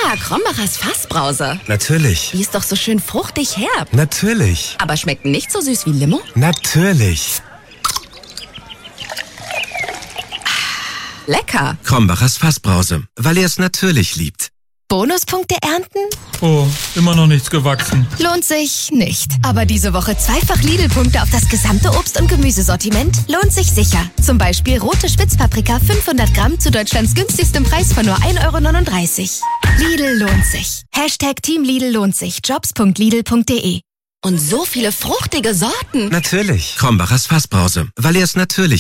Krombacher's Fassbrause. Natürlich. Die ist doch so schön fruchtig herb. Natürlich. Aber schmeckt nicht so süß wie Limo? Natürlich. Lecker. Krombacher's Fassbrause, weil er es natürlich liebt. Bonuspunkte ernten? Oh, immer noch nichts gewachsen. Lohnt sich nicht. Aber diese Woche zweifach Lidl-Punkte auf das gesamte Obst- und Gemüsesortiment lohnt sich sicher. Zum Beispiel rote Spitzpaprika 500 Gramm zu Deutschlands günstigstem Preis von nur 1,39 €. Lidl lohnt sich. Team Lidl lohnt sich. Jobs.lidl.de. Und so viele fruchtige Sorten. Natürlich. Krombacher's Fassbrause, weil er es natürlich